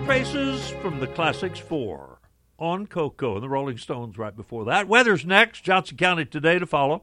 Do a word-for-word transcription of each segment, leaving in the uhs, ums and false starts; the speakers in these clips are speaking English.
Traces from the Classics four on Coco and the Rolling Stones right before that. Weather's next. Johnson County today to follow.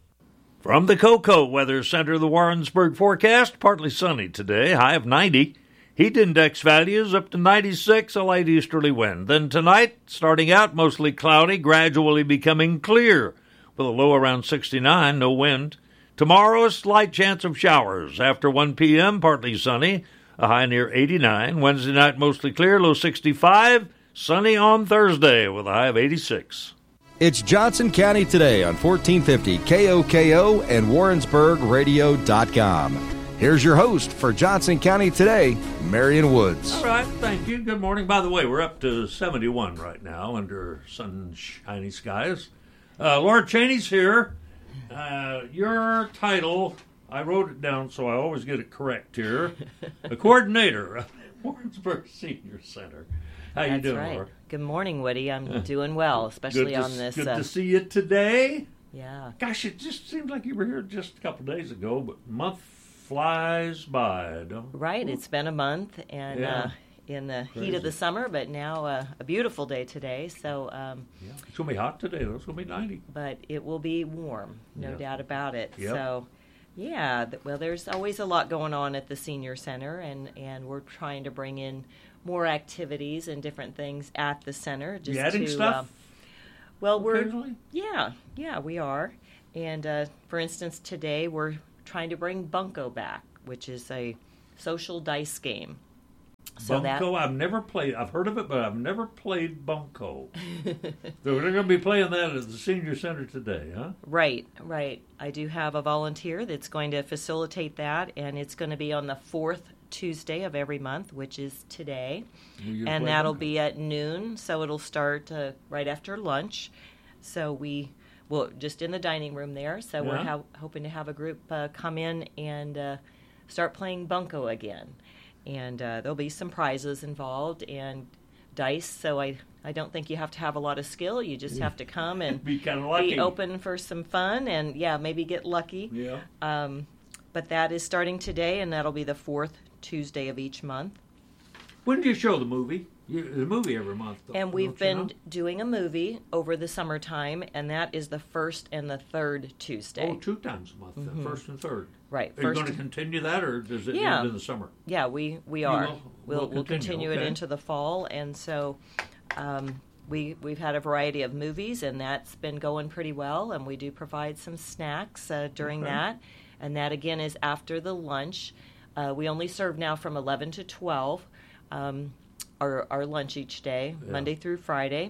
From the Coco Weather Center, the Warrensburg forecast, partly sunny today, high of ninety. Heat index values up to ninety-six, a light easterly wind. Then tonight, starting out mostly cloudy, gradually becoming clear with a low around sixty-nine, no wind. Tomorrow, a slight chance of showers. After one p.m., partly sunny, a high near eighty-nine. Wednesday night, mostly clear, low sixty-five. Sunny on Thursday with a high of eighty-six. It's Johnson County Today on fourteen fifty K O K O and Warrensburg Radio dot com. Here's your host for Johnson County Today, Marion Woods. All right, thank you. Good morning. By the way, we're up to seventy-one right now under sunshiny skies. Uh, Laura Cheney's here. Uh, your title, I wrote it down so I always get it correct here. The coordinator of Warrensburg Senior Center. How you That's doing, right. Laura? Good morning, Woody. I'm doing well, especially Good to, on this. Good uh, to see you today. Yeah. Gosh, it just seems like you were here just a couple days ago, but month flies by, don't it? Right. It's been a month, and Yeah. uh, in the Crazy. heat of the summer, but now uh, a beautiful day today. So, um, Yeah. It's going to be hot today, though. It's going to be ninety. but it will be warm, no Yeah. doubt about it. Yep. So, yeah. Th- well, there's always a lot going on at the senior center, and and we're trying to bring in more activities and different things at the center. Just You adding to, stuff? um, well, we're occasionally? yeah, yeah, we are. And uh, for instance, today we're trying to bring Bunko back, which is a social dice game. So Bunko, I've never played. I've heard of it, but I've never played Bunko. So we're going to be playing that at the senior center today, huh? Right, right. I do have a volunteer that's going to facilitate that, and it's going to be on the fourth Tuesday of every month, which is today. You And play that'll Bunko. be at noon, so it'll start uh, right after lunch. So we, well, just in the dining room there. So we're Yeah. ha- hoping to have a group uh, come in and uh, start playing Bunko again. And uh, there'll be some prizes involved and dice. So I, I don't think you have to have a lot of skill. You just have to come and Be kind of lucky. be open for some fun and, yeah, maybe get lucky. Yeah. Um, but that is starting today, and that'll be the fourth Tuesday of each month. When do you show the movie? You, the movie every month, though, And we've don't you been know? doing a movie over the summertime, and that is the first and the third Tuesday. Oh, two times a month, then, first and third. Right. Are you First, going to continue that, or does it Yeah. end in the summer? yeah, we, we are. will- we'll will we'll continue, continue it okay. into the fall, and so um, we we've had a variety of movies, and that's been going pretty well. And we do provide some snacks uh, during Okay. that, and that again is after the lunch. Uh, we only serve now from eleven to twelve. Um, our, our lunch each day, Yeah. Monday through Friday.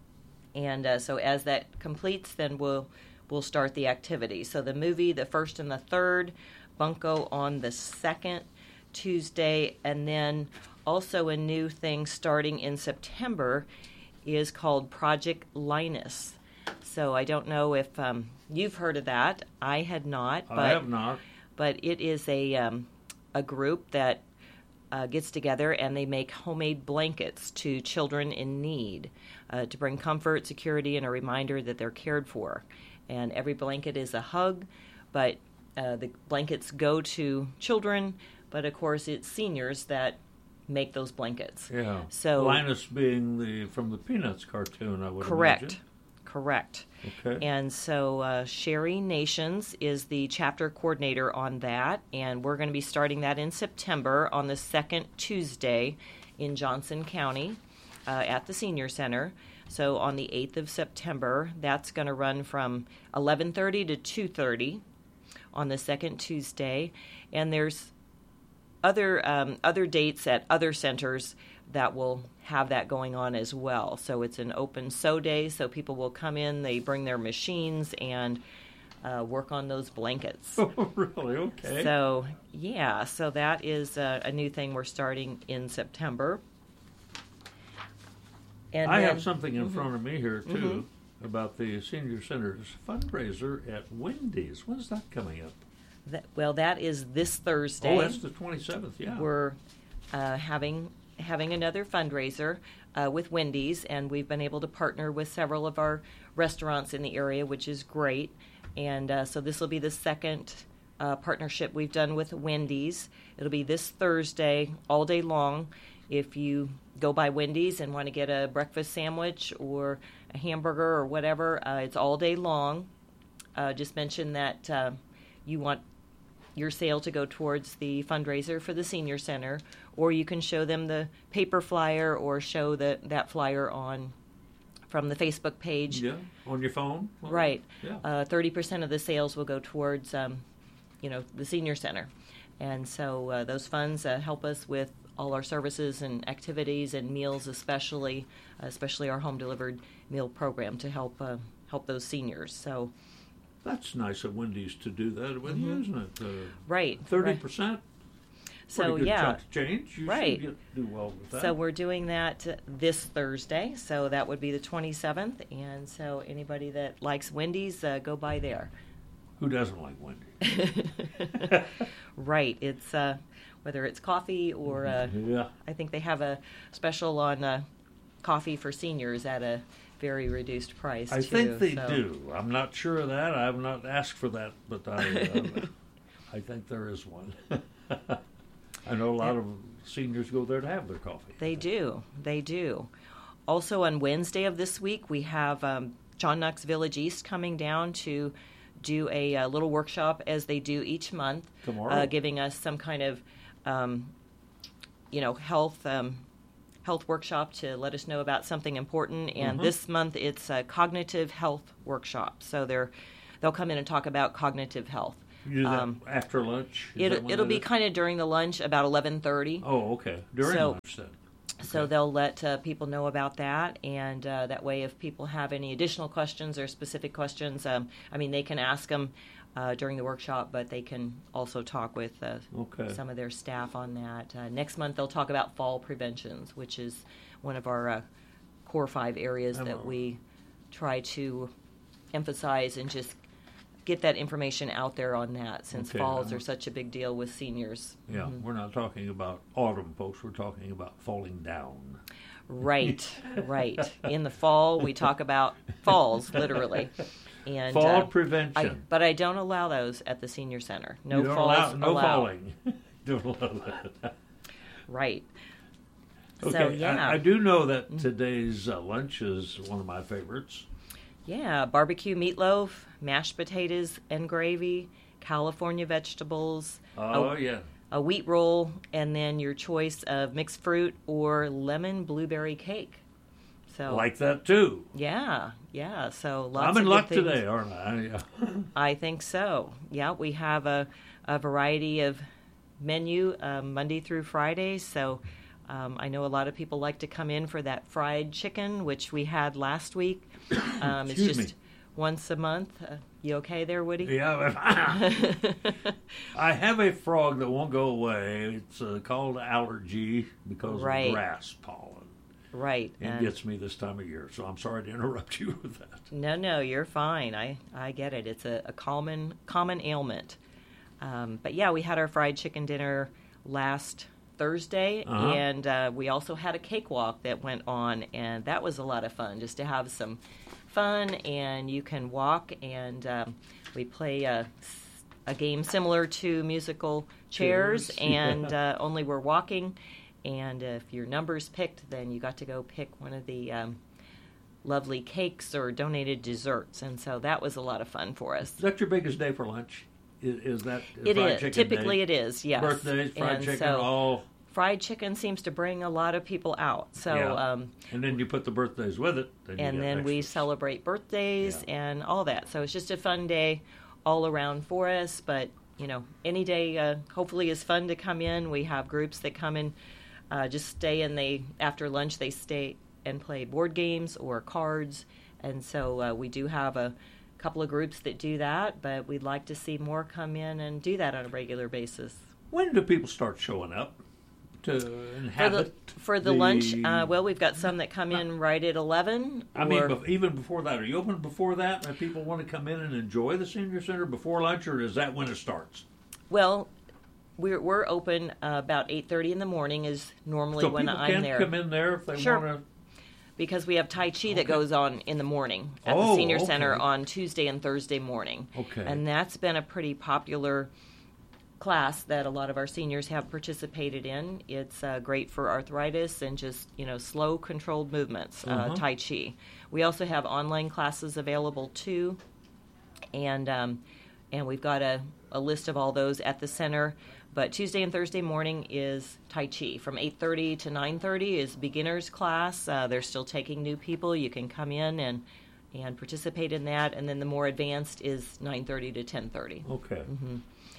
And uh, so as that completes, then we'll we'll start the activity. So the movie, the first and the third, Bunko on the second Tuesday, and then also a new thing starting in September is called Project Linus. So I don't know if um, you've heard of that. I had not. But I have not. but it is a um, a group that uh, gets together and they make homemade blankets to children in need uh, to bring comfort, security, and a reminder that they're cared for. And every blanket is a hug, but uh, the blankets go to children, but of course it's seniors that make those blankets. Yeah. So- Linus being the from the Peanuts cartoon, I would Correct. imagine. Correct. Okay. And so uh, Sherry Nations is the chapter coordinator on that, and we're going to be starting that in September on the second Tuesday in Johnson County uh, at the Senior Center. So on the eighth of September, that's going to run from eleven thirty to two thirty on the second Tuesday, and there's other um, other dates at other centers that will have that going on as well. So it's an open sew day, so people will come in, they bring their machines and uh, work on those blankets. Oh, really? Okay. So, yeah, so that is a, a new thing we're starting in September. And I then- have something in front of me here, too, about the Senior Center's fundraiser at Wendy's. When's that coming up? that, well, that is this Thursday. Oh, that's the twenty-seventh, yeah. We're uh, having having another fundraiser uh, with Wendy's, and we've been able to partner with several of our restaurants in the area, which is great. And uh, so this will be the second uh, partnership we've done with Wendy's. It'll be this Thursday, all day long, if you go by Wendy's and want to get a breakfast sandwich or a hamburger or whatever, uh, it's all day long. Uh, just mention that uh, you want your sale to go towards the fundraiser for the senior center, or you can show them the paper flyer or show the, that flyer on from the Facebook page. Yeah, on your phone. Well, right. Yeah. Uh, thirty percent of the sales will go towards, um, you know, the senior center. And so uh, those funds uh, help us with all our services and activities and meals, especially, especially our home-delivered meal program to help uh, help those seniors. So that's nice of Wendy's to do that with mm-hmm. you, isn't it? Uh, right. thirty percent? So, good yeah. chunk of change. You right. should get, do well with that. So we're doing that this Thursday. So that would be the twenty-seventh. And so anybody that likes Wendy's, uh, go by there. Who doesn't like Wendy's? Right. It's uh, whether it's coffee or uh, yeah. I think they have a special on uh, coffee for seniors at a very reduced price. I too, think they so. do. I'm not sure of that. I have not asked for that, but I, uh, I think there is one. I know a lot of seniors go there to have their coffee. They do. They do. Also on Wednesday of this week, we have um, John Knox Village East coming down to do a, a little workshop as they do each month. Tomorrow. Uh, giving us some kind of, um, you know, health um, health workshop to let us know about something important. And Mm-hmm. this month it's a cognitive health workshop. So they're they'll come in and talk about cognitive health. You do that Um, after lunch? Is that It'll, when it'll that be is? kind of during the lunch, about eleven thirty. Oh, okay. During So- lunch then. So Okay. they'll let uh, people know about that, and uh, that way if people have any additional questions or specific questions, um, I mean, they can ask them uh, during the workshop, but they can also talk with uh, Okay. some of their staff on that. Uh, next month they'll talk about fall preventions, which is one of our uh, core five areas I'm that a- we try to emphasize and just get that information out there on that, since Okay, falls I'm a- are such a big deal with seniors. Yeah, Mhm. we're not talking about autumn, folks. We're talking about falling down. Right, right. In the fall, we talk about falls, literally. And Fall uh, prevention. I, but I don't allow those at the senior center. No You don't falls allow, no allowed. falling. Don't allow that. Right. Okay, So yeah, I, I do know that today's uh, lunch is one of my favorites. yeah. Barbecue meatloaf, mashed potatoes and gravy, California vegetables, Oh, a, yeah. a wheat roll, and then your choice of mixed fruit or lemon blueberry cake. So Like that, too. yeah, yeah. So lots I'm in of luck good things. today, aren't I? I think so. Yeah, we have a, a variety of menu um, Monday through Friday. So um, I know a lot of people like to come in for that fried chicken, which we had last week. Um, it's Excuse just me. once a month. Uh, you okay there, Woody? Yeah. I have a frog that won't go away. It's uh, called allergy because Right. of grass pollen. Right. It and- gets me this time of year, so I'm sorry to interrupt you with that. No, no, you're fine. I, I get it. It's a, a common common ailment. Um, but yeah, we had our fried chicken dinner last Thursday, Uh-huh. and uh, we also had a cakewalk that went on, and that was a lot of fun, just to have some fun. And you can walk, and um, we play a, a game similar to musical chairs, Chairs, and yeah. uh, only we're walking. And if your number's picked, then you got to go pick one of the um, lovely cakes or donated desserts. And so that was a lot of fun for us. Is that your biggest day for lunch? Is, is that It fried is. chicken Typically day? it is, yes. Birthdays, fried and chicken, so all. fried chicken seems to bring a lot of people out. So, Yeah. um, And then you put the birthdays with it. Then you and got then we extras. celebrate birthdays Yeah. and all that. So it's just a fun day all around for us. But, you know, any day uh, hopefully is fun to come in. We have groups that come in, uh, just stay, and they, after lunch, they stay and play board games or cards. And so uh, we do have a couple of groups that do that, but we'd like to see more come in and do that on a regular basis. When do people start showing up to For the, inhabit for the, lunch, uh, well, we've got some that come in right at eleven. I mean, or- bef- even before that, are you open before that? Do people want to come in and enjoy the senior center before lunch, or is that when it starts? Well, we're we're open uh, about eight thirty in the morning is normally So when people I'm can there, come in there if they Sure. want to. because we have Tai Chi that goes on in the morning at Oh, the senior center okay. on Tuesday and Thursday morning. Okay. And that's been a pretty popular class that a lot of our seniors have participated in. It's uh, great for arthritis and just, you know, slow, controlled movements, Uh-huh. uh, Tai Chi. We also have online classes available, too, and um, and we've got a, a list of all those at the center. But Tuesday and Thursday morning is Tai Chi. From eight thirty to nine thirty is beginner's class. Uh, they're still taking new people. You can come in and, and participate in that. And then the more advanced is nine thirty to ten thirty. Okay. Mm-hmm.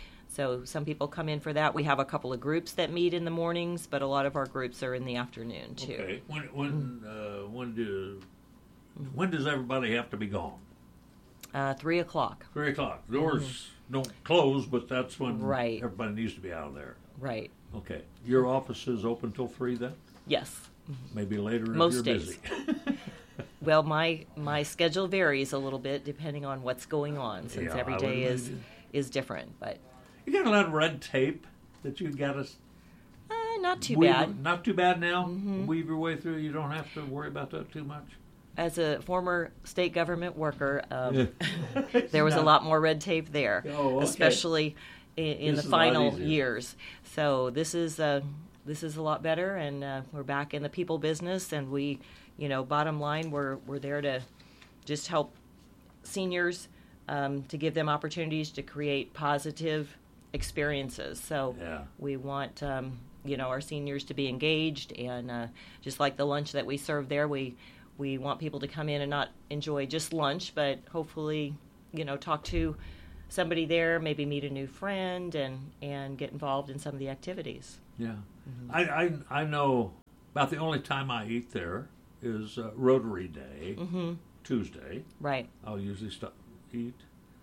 So some people come in for that. We have a couple of groups that meet in the mornings, but a lot of our groups are in the afternoon, too. Okay. When when uh, when do when does everybody have to be gone? Uh, three o'clock. Three o'clock. Doors don't close, but that's when Right. everybody needs to be out of there. Right. Okay. Your office is open till three then? Yes. Maybe later if Most you're days. busy. Well, my my schedule varies a little bit depending on what's going on, since Yeah, every I day would is imagine. is different. But You got a lot of red tape that you got to uh, not too weave, bad. Not too bad now. Weave your way through. You don't have to worry about that too much. As a former state government worker, um, Yeah. there was a Not- lot more red tape there, Oh, okay. especially in, in This the is a lot final easier. years. So this is uh, this is a lot better, and uh, we're back in the people business. And we, you know, bottom line, we're we're there to just help seniors, um, to give them opportunities to create positive experiences. So Yeah. we want um, you know our seniors to be engaged, and uh, just like the lunch that we serve there, we we want people to come in and not enjoy just lunch, but hopefully, you know, talk to somebody there, maybe meet a new friend, and and get involved in some of the activities. Yeah. I, I I know about the only time I eat there is uh, Rotary Day, Mm-hmm. Tuesday. Right. I'll usually stop eat.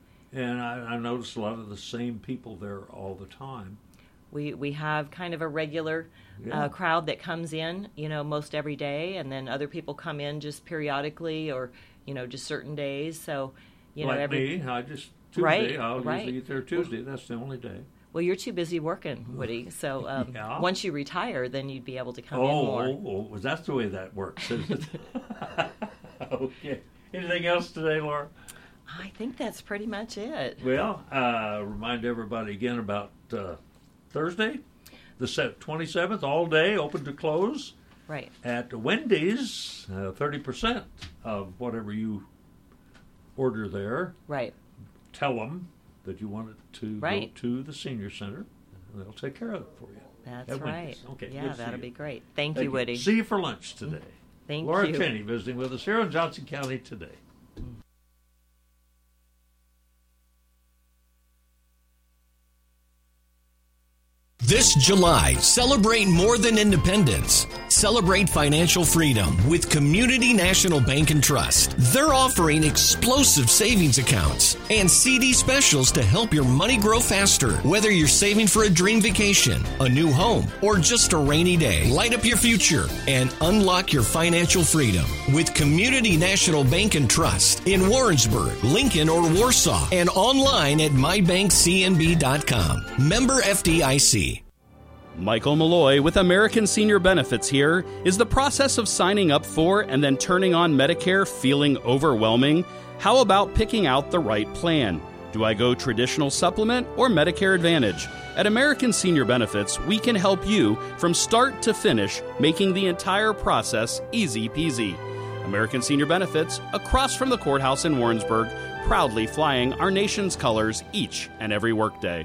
And I, I notice a lot of the same people there all the time. We we have kind of a regular Yeah. uh, crowd that comes in, you know, most every day, and then other people come in just periodically, or you know, just certain days. So, you know, like every me, I just Tuesday. Right, I'll right. usually eat there Tuesday. That's the only day. well, you're too busy working, Woody. So um, Yeah. once you retire, then you'd be able to come Oh, in more. oh, oh, well, that's the way that works, is it? Okay. Anything else today, Laura? I think that's pretty much it. Well, uh, remind everybody again about uh, Thursday, the twenty-seventh, all day, open to close. Right. At Wendy's, uh, thirty percent of whatever you order there. Right. Tell them that you want it to Right. go to the senior center, and they'll take care of it for you. That's At right. Wendy's. Okay, good Yeah, to see that'll you. be great. Thank, Thank you, Woody. See you for lunch today. Thank Laura you. Cheney visiting with us here in Johnson County today. This July, celebrate more than independence. Celebrate financial freedom with Community National Bank and Trust. They're offering explosive savings accounts and C D specials to help your money grow faster. Whether you're saving for a dream vacation, a new home, or just a rainy day, light up your future and unlock your financial freedom with Community National Bank and Trust in Warrensburg, Lincoln, or Warsaw, and online at my bank c n b dot com. Member F D I C. Michael Malloy with American Senior Benefits here. Is the process of signing up for and then turning on Medicare feeling overwhelming? How about picking out the right plan? Do I go traditional supplement or Medicare Advantage? At American Senior Benefits, we can help you from start to finish, making the entire process easy peasy. American Senior Benefits, across from the courthouse in Warrensburg, proudly flying our nation's colors each and every workday.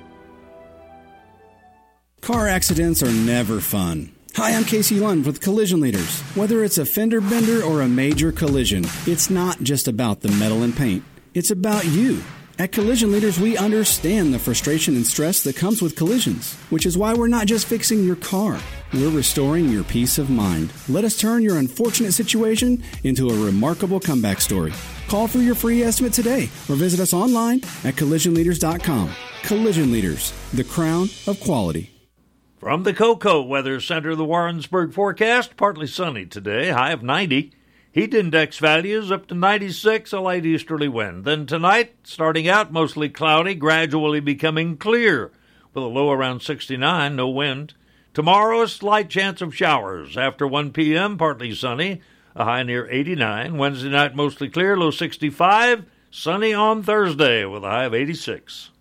Car accidents are never fun. Hi, I'm Casey Lund with Collision Leaders. Whether it's a fender bender or a major collision, it's not just about the metal and paint. It's about you. At Collision Leaders, we understand the frustration and stress that comes with collisions, which is why we're not just fixing your car. We're restoring your peace of mind. Let us turn your unfortunate situation into a remarkable comeback story. Call for your free estimate today or visit us online at collision leaders dot com. Collision Leaders, the crown of quality. From the Cocoa Weather Center, the Warrensburg forecast, partly sunny today, high of ninety. Heat index values up to ninety-six, a light easterly wind. Then tonight, starting out mostly cloudy, gradually becoming clear, with a low around sixty-nine, no wind. Tomorrow, a slight chance of showers. After one p.m., partly sunny, a high near eighty-nine. Wednesday night, mostly clear, low sixty-five. Sunny on Thursday, with a high of eighty-six.